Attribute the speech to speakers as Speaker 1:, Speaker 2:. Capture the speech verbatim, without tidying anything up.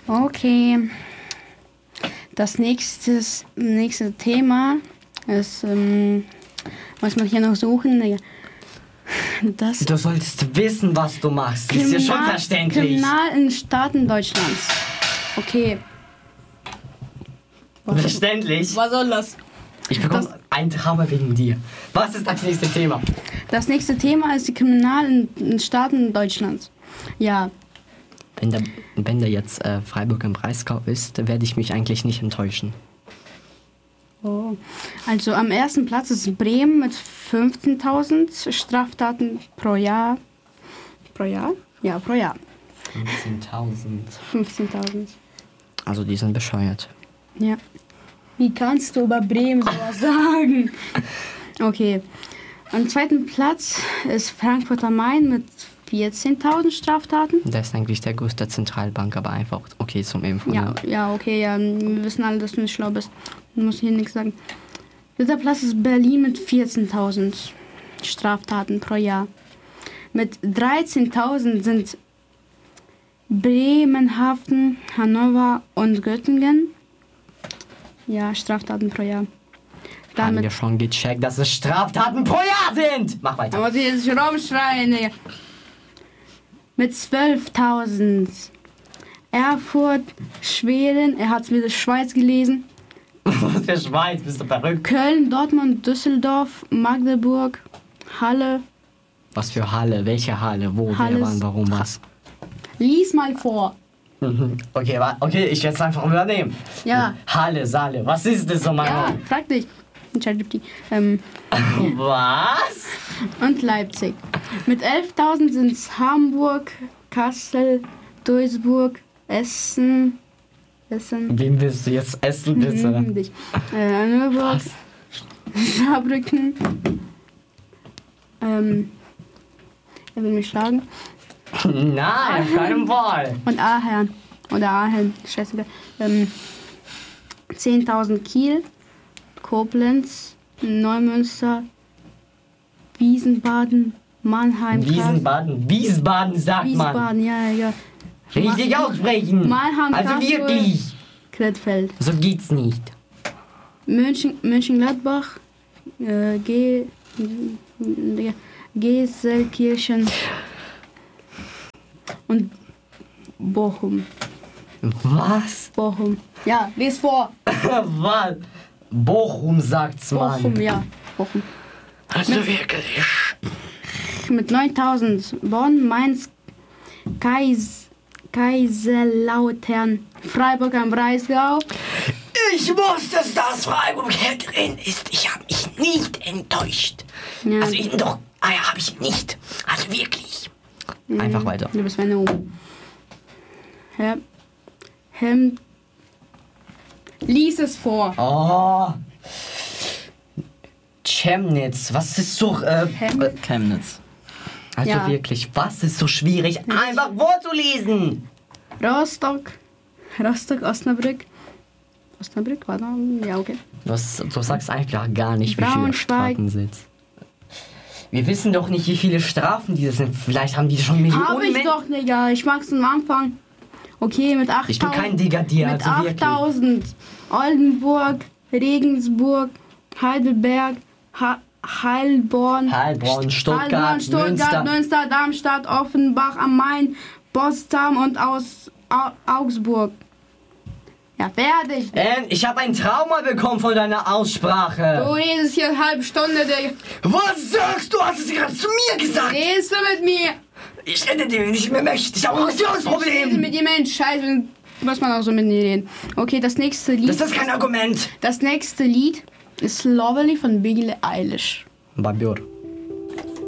Speaker 1: Okay. Das nächste, nächste Thema ist, ähm, was wir hier noch suchen. Das
Speaker 2: Du solltest wissen, was du machst. Ist ja schon verständlich.
Speaker 1: Kriminal in Staaten Deutschlands. Okay.
Speaker 2: Was verständlich?
Speaker 1: Was soll das?
Speaker 2: Ich bekomme das, ein Trauma wegen dir. Was ist das nächste Thema?
Speaker 1: Das nächste Thema ist die Kriminal in, in Staaten Deutschlands. Ja.
Speaker 2: Wenn der, wenn der jetzt äh, Freiburg im Breisgau ist, werde ich mich eigentlich nicht enttäuschen.
Speaker 1: Oh. Also am ersten Platz ist Bremen mit fünfzehntausend Straftaten pro Jahr. Pro Jahr? Ja, pro Jahr.
Speaker 2: fünfzehntausend.
Speaker 1: fünfzehntausend.
Speaker 2: Also die sind bescheuert.
Speaker 1: Ja. Wie kannst du über Bremen sowas sagen? Okay. Am zweiten Platz ist Frankfurt am Main mit vierzehntausend Straftaten.
Speaker 2: Das ist eigentlich der größte Zentralbank, aber einfach okay zum Impfen.
Speaker 1: Ja, ja, okay, ja. Wir wissen alle, dass du nicht schlau bist. Du musst hier nichts sagen. Dritter Platz ist Berlin mit vierzehntausend Straftaten pro Jahr. Mit dreizehntausend sind Bremenhaven, Hannover und Göttingen. Ja, Straftaten pro Jahr.
Speaker 2: Damit haben wir schon gecheckt, dass es Straftaten pro Jahr sind. Mach weiter.
Speaker 1: Aber sie jetzt schon rumschreien, Digga. Mit zwölftausend. Erfurt, Schweden, er hat es mit der Schweiz gelesen.
Speaker 2: Was für Schweiz, bist du verrückt?
Speaker 1: Köln, Dortmund, Düsseldorf, Magdeburg, Halle.
Speaker 2: Was für Halle? Welche Halle? Wo?
Speaker 1: Halle,
Speaker 2: wer wann, warum, was?
Speaker 1: Lies mal vor.
Speaker 2: Okay, okay, ich werde es einfach übernehmen.
Speaker 1: Ja.
Speaker 2: Halle, Saale, was ist das so, mein
Speaker 1: Ja,
Speaker 2: Mann?
Speaker 1: frag dich. Ähm,
Speaker 2: Was?
Speaker 1: Und Leipzig. Mit elftausend sind es Hamburg, Kassel, Duisburg, Essen. Essen.
Speaker 2: Wen willst du jetzt essen, bitte?
Speaker 1: Mhm, dich. Äh, Nürnberg, Saarbrücken. Ähm, er will mich schlagen.
Speaker 2: Nein, auf keinen Fall.
Speaker 1: Und Aachen. Oder Aachen, scheißegal. Ähm, zehntausend Kiel, Koblenz, Neumünster, Wiesbaden, Mannheim.
Speaker 2: Wiesbaden, Wiesbaden sagt
Speaker 1: Wiesbaden,
Speaker 2: man.
Speaker 1: ja, ja.
Speaker 2: Richtig
Speaker 1: Ma-
Speaker 2: aussprechen.
Speaker 1: Mannheim,
Speaker 2: also
Speaker 1: Kassel,
Speaker 2: wirklich.
Speaker 1: Krefeld.
Speaker 2: So geht's nicht.
Speaker 1: München, Mönchengladbach, äh, G, G, Gelsenkirchen und Bochum.
Speaker 2: Was?
Speaker 1: Bochum. Ja, lies vor.
Speaker 2: Was? Bochum sagt's man.
Speaker 1: Bochum, ja. Bochum.
Speaker 2: Also wirklich.
Speaker 1: Mit neuntausend Bonn, Mainz, Kais, Kaiserslautern, Freiburg am Breisgau.
Speaker 2: Ich wusste, dass Freiburg hier drin ist. Ich habe mich nicht enttäuscht.
Speaker 1: Ja.
Speaker 2: Also ich, doch, ah ja, habe ich nicht. Also wirklich.
Speaker 1: Mhm.
Speaker 2: Einfach weiter.
Speaker 1: Du bist meine Oma. Ja. Hem. Lies es vor.
Speaker 2: Oh. Chemnitz, was ist so... Äh,
Speaker 1: Chemnitz?
Speaker 2: Chemnitz. Also
Speaker 1: Ja.
Speaker 2: wirklich, was ist so schwierig, einfach vorzulesen?
Speaker 1: Rostock. Rostock, Osnabrück. Osnabrück war da? Ja, okay.
Speaker 2: Du, hast, du sagst einfach gar nicht, wie viele
Speaker 1: Braunschweig.
Speaker 2: Strafen sind. Wir wissen doch nicht, wie viele Strafen diese sind. Vielleicht haben die schon Millionen.
Speaker 1: Hab ich
Speaker 2: Men-
Speaker 1: doch, Digga. Ich mag's am Anfang. Okay, mit achttausend.
Speaker 2: Ich bin kein Digadier,
Speaker 1: Mit
Speaker 2: also wirklich.
Speaker 1: achttausend. Oldenburg, Regensburg, Heidelberg, ha- Heilbronn,
Speaker 2: Heilbronn,
Speaker 1: St-
Speaker 2: Stuttgart,
Speaker 1: Heilbronn, Stuttgart,
Speaker 2: Münster.
Speaker 1: Münster, Darmstadt, Offenbach am Main, Potsdam und aus Au- Augsburg. Ja, fertig.
Speaker 2: Ähm, ich habe ein Trauma bekommen von deiner Aussprache.
Speaker 1: Du redest hier eine halbe Stunde, Digga.
Speaker 2: Was sagst du? Hast du es gerade zu mir gesagt?
Speaker 1: Redest du mit mir?
Speaker 2: Ich rede dir nicht mehr möchte. Ich habe ein
Speaker 1: Ich rede
Speaker 2: Aggressionsproblem.
Speaker 1: mit dir, Mensch. Scheiße, muss man auch so mit dir reden. Okay, das nächste Lied.
Speaker 2: Das ist kein Argument.
Speaker 1: Das nächste Lied ist Lovely von Billie Eilish.
Speaker 2: Babior.